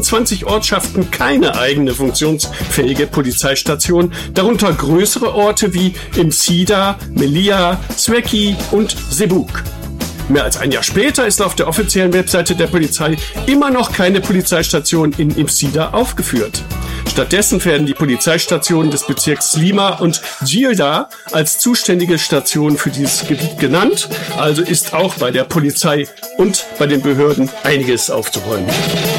25 Ortschaften keine eigene funktionsfähige Polizeistation, darunter größere Orte wie Imsida, Melia, Sweki und Sebuk. Mehr als ein Jahr später ist auf der offiziellen Webseite der Polizei immer noch keine Polizeistation in Imsida aufgeführt. Stattdessen werden die Polizeistationen des Bezirks Slima und Djilda als zuständige Stationen für dieses Gebiet genannt. Also ist auch bei der Polizei und bei den Behörden einiges aufzuräumen.